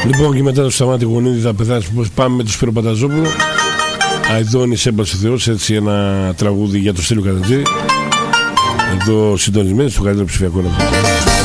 Λοιπόν, και μετά το Σταμάτη Γονίδη θα πεθάνει. Πάμε με το Σπύρο Πανταζόπουλο. Αηδόνης έμπασε Θεός, έτσι ένα τραγούδι για το Στέλιο Καρατζή. Εδώ συντονισμένοι στο καλύτερο ψηφιακό ραδιόφωνο.